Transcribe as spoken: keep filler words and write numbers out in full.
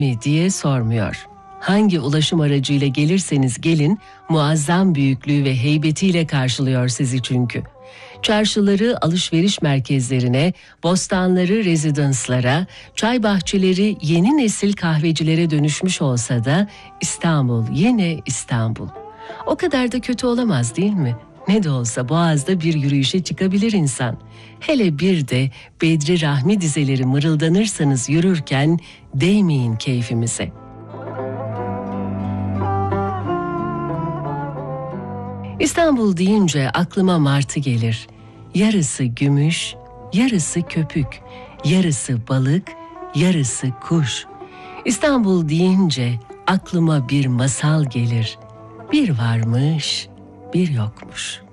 mi diye sormuyor. Hangi ulaşım aracıyla gelirseniz gelin, muazzam büyüklüğü ve heybetiyle karşılıyor sizi çünkü. Çarşıları alışveriş merkezlerine, bostanları rezidanslara, çay bahçeleri yeni nesil kahvecilere dönüşmüş olsa da İstanbul yine İstanbul. O kadar da kötü olamaz değil mi? Ne de olsa Boğaz'da bir yürüyüşe çıkabilir insan. Hele bir de Bedri Rahmi dizeleri mırıldanırsanız yürürken değmeyin keyfimize. İstanbul deyince aklıma martı gelir. Yarısı gümüş, yarısı köpük, yarısı balık, yarısı kuş. İstanbul deyince aklıma bir masal gelir. Bir varmış, bir yokmuş.